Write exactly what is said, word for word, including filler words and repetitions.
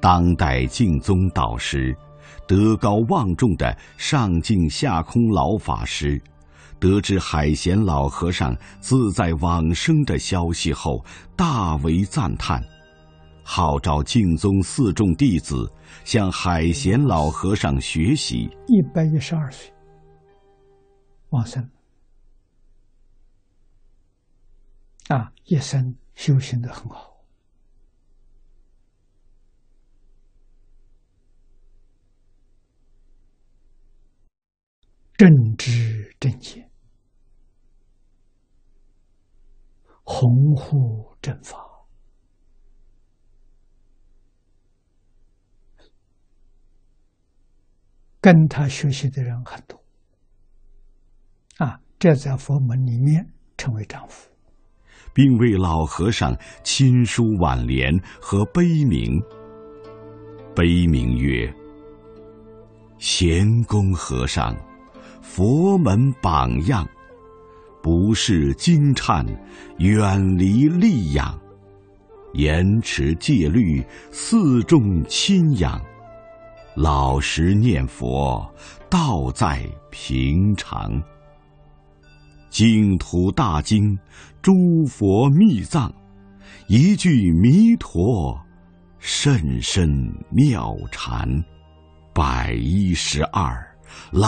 当代净宗导师，德高望重的上净下空老法师，得知海贤老和尚自在往生的消息后，大为赞叹，号召净宗四众弟子向海贤老和尚学习。 一百一十二岁往生啊，一生修行得很好。正知正见，弘护正法，跟他学习的人很多啊，这在佛门里面称为丈夫， 并为老和尚亲书挽联和碑铭。碑铭曰：贤公和尚，佛门榜样，不是经忏，远离戾养，严持戒律，四众亲仰，老实念佛，道在平常。净土大经，诸佛密藏，一句弥陀，甚深妙禅。百一十二。